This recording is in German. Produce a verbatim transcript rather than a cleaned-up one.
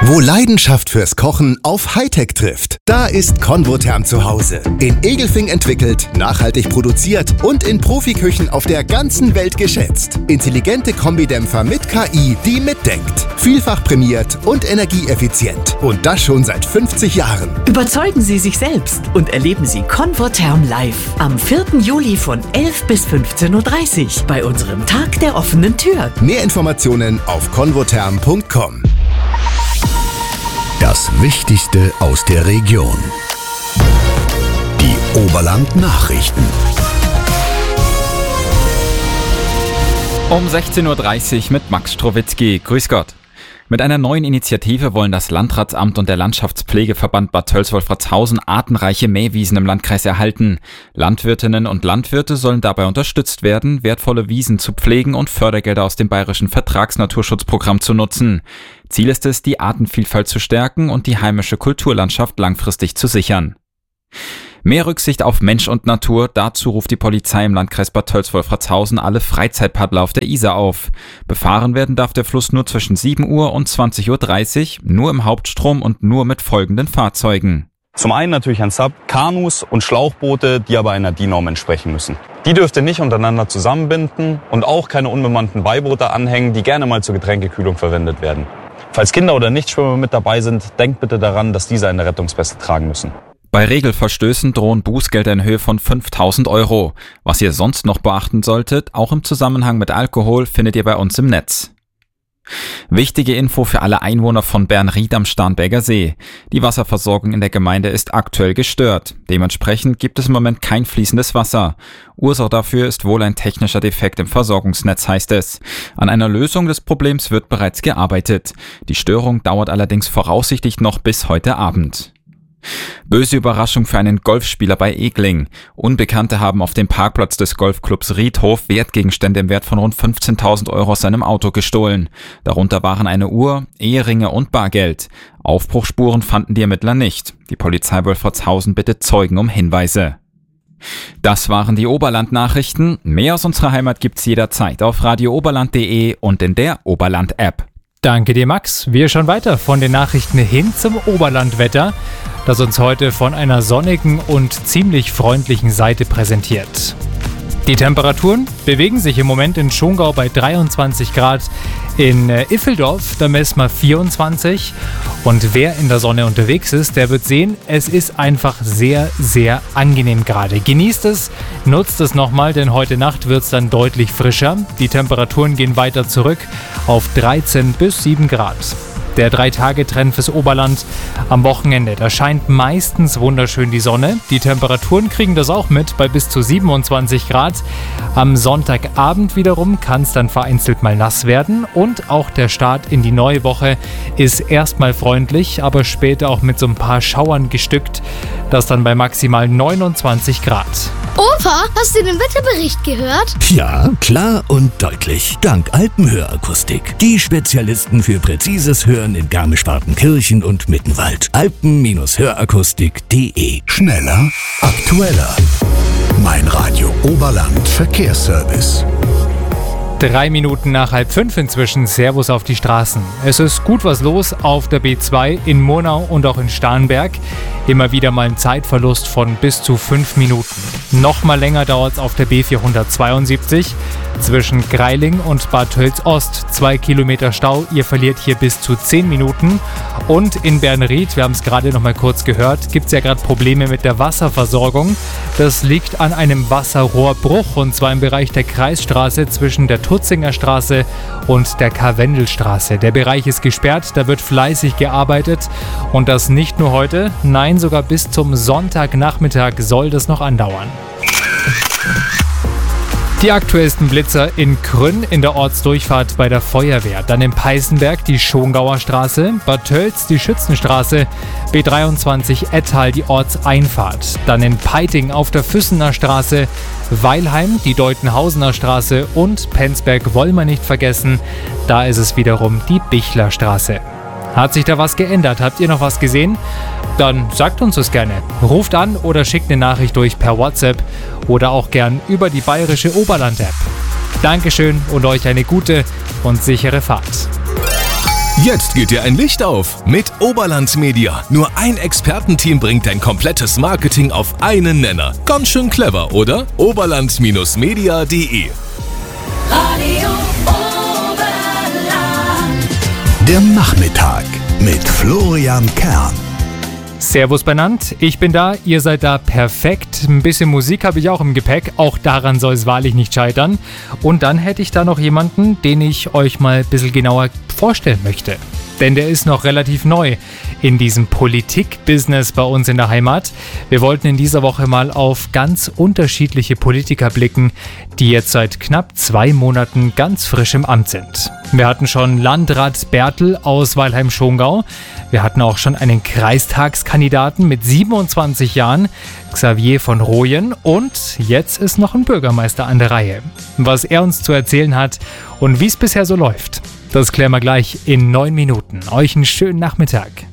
Wo Leidenschaft fürs Kochen auf Hightech trifft, da ist Convotherm zu Hause. In Egelfing entwickelt, nachhaltig produziert und in Profiküchen auf der ganzen Welt geschätzt. Intelligente Kombidämpfer mit K I, die mitdenkt. Vielfach prämiert und energieeffizient. Und das schon seit fünfzig Jahren. Überzeugen Sie sich selbst und erleben Sie Convotherm live am vierten Juli von elf bis fünfzehn Uhr dreißig bei unserem Tag der offenen Tür. Mehr Informationen auf convotherm punkt com. Das Wichtigste aus der Region. Die Oberland-Nachrichten. Um sechzehn Uhr dreißig mit Max Strowitzki. Grüß Gott. Mit einer neuen Initiative wollen das Landratsamt und der Landschaftspflegeverband Bad Tölz-Wolfratshausen artenreiche Mähwiesen im Landkreis erhalten. Landwirtinnen und Landwirte sollen dabei unterstützt werden, wertvolle Wiesen zu pflegen und Fördergelder aus dem bayerischen Vertragsnaturschutzprogramm zu nutzen. Ziel ist es, die Artenvielfalt zu stärken und die heimische Kulturlandschaft langfristig zu sichern. Mehr Rücksicht auf Mensch und Natur, dazu ruft die Polizei im Landkreis Bad Tölz-Wolfratshausen alle Freizeitpaddler auf der Isar auf. Befahren werden darf der Fluss nur zwischen sieben Uhr und zwanzig Uhr dreißig, nur im Hauptstrom und nur mit folgenden Fahrzeugen. Zum einen natürlich ein Sub, Kanus und Schlauchboote, die aber einer D I N-Norm entsprechen müssen. Die dürft ihr nicht untereinander zusammenbinden und auch keine unbemannten Beiboote anhängen, die gerne mal zur Getränkekühlung verwendet werden. Falls Kinder oder Nichtschwimmer mit dabei sind, denkt bitte daran, dass diese eine Rettungsweste tragen müssen. Bei Regelverstößen drohen Bußgelder in Höhe von fünftausend Euro. Was ihr sonst noch beachten solltet, auch im Zusammenhang mit Alkohol, findet ihr bei uns im Netz. Wichtige Info für alle Einwohner von Bernried am Starnberger See. Die Wasserversorgung in der Gemeinde ist aktuell gestört. Dementsprechend gibt es im Moment kein fließendes Wasser. Ursache dafür ist wohl ein technischer Defekt im Versorgungsnetz, heißt es. An einer Lösung des Problems wird bereits gearbeitet. Die Störung dauert allerdings voraussichtlich noch bis heute Abend. Böse Überraschung für einen Golfspieler bei Egling. Unbekannte haben auf dem Parkplatz des Golfclubs Riedhof Wertgegenstände im Wert von rund fünfzehntausend Euro aus seinem Auto gestohlen. Darunter waren eine Uhr, Eheringe und Bargeld. Aufbruchsspuren fanden die Ermittler nicht. Die Polizei Wolfratshausen bittet Zeugen um Hinweise. Das waren die Oberland-Nachrichten. Mehr aus unserer Heimat gibt's jederzeit auf radio oberland punkt de und in der Oberland-App. Danke dir, Max. Wir schauen weiter von den Nachrichten hin zum Oberlandwetter, das uns heute von einer sonnigen und ziemlich freundlichen Seite präsentiert. Die Temperaturen bewegen sich im Moment in Schongau bei dreiundzwanzig Grad, in Iffeldorf, da messen wir vierundzwanzig. Und wer in der Sonne unterwegs ist, der wird sehen, es ist einfach sehr, sehr angenehm gerade. Genießt es, nutzt es nochmal, denn heute Nacht wird es dann deutlich frischer. Die Temperaturen gehen weiter zurück auf dreizehn bis sieben Grad. Der Drei-Tage-Trend fürs Oberland am Wochenende. Da scheint meistens wunderschön die Sonne. Die Temperaturen kriegen das auch mit bei bis zu siebenundzwanzig Grad. Am Sonntagabend wiederum kann es dann vereinzelt mal nass werden. Und auch der Start in die neue Woche ist erstmal freundlich, aber später auch mit so ein paar Schauern gestückt. Das dann bei maximal neunundzwanzig Grad. Opa, hast du den Wetterbericht gehört? Ja, klar und deutlich. Dank Alpenhörakustik. Die Spezialisten für präzises Hören in Garmisch-Partenkirchen und Mittenwald. alpen hörakustik punkt de. Schneller, aktueller. Mein Radio Oberland Verkehrsservice. Drei Minuten nach halb fünf inzwischen. Servus auf die Straßen. Es ist gut was los auf der B zwei in Murnau und auch in Starnberg. Immer wieder mal ein Zeitverlust von bis zu fünf Minuten. Noch mal länger dauert es auf der B vierhundertzweiundsiebzig zwischen Greiling und Bad Tölz-Ost. Zwei Kilometer Stau, ihr verliert hier bis zu zehn Minuten. Und in Bernried, wir haben es gerade noch mal kurz gehört, gibt es ja gerade Probleme mit der Wasserversorgung. Das liegt an einem Wasserrohrbruch und zwar im Bereich der Kreisstraße zwischen der Tutzinger Straße und der Karwendelstraße. Der Bereich ist gesperrt, da wird fleißig gearbeitet und das nicht nur heute, nein, sogar bis zum Sonntagnachmittag soll das noch andauern. Die aktuellsten Blitzer in Krünn in der Ortsdurchfahrt bei der Feuerwehr, dann in Peißenberg die Schongauer Straße, Bad Tölz die Schützenstraße, B dreiundzwanzig Ettal die Ortseinfahrt, dann in Peiting auf der Füssener Straße, Weilheim die Deutenhausener Straße und Penzberg wollen wir nicht vergessen, da ist es wiederum die Bichler Straße. Hat sich da was geändert? Habt ihr noch was gesehen? Dann sagt uns das gerne. Ruft an oder schickt eine Nachricht durch per WhatsApp oder auch gern über die bayerische Oberland-App. Dankeschön und euch eine gute und sichere Fahrt. Jetzt geht dir ein Licht auf mit Oberland Media. Nur ein Expertenteam bringt dein komplettes Marketing auf einen Nenner. Ganz schön clever, oder? oberland Media punkt de Radio Oberland. Der Nachmittag mit Florian Kern. Servus benannt, ich bin da, ihr seid da, perfekt. Ein bisschen Musik habe ich auch im Gepäck, auch daran soll es wahrlich nicht scheitern. Und dann hätte ich da noch jemanden, den ich euch mal ein bisschen genauer vorstellen möchte. Denn der ist noch relativ neu in diesem Politik-Business bei uns in der Heimat. Wir wollten in dieser Woche mal auf ganz unterschiedliche Politiker blicken, die jetzt seit knapp zwei Monaten ganz frisch im Amt sind. Wir hatten schon Landrat Bertel aus Weilheim-Schongau. Wir hatten auch schon einen Kreistagskandidaten mit siebenundzwanzig Jahren, Xavier von Rooyen. Und jetzt ist noch ein Bürgermeister an der Reihe. Was er uns zu erzählen hat und wie es bisher so läuft, das klären wir gleich in neun Minuten. Euch einen schönen Nachmittag.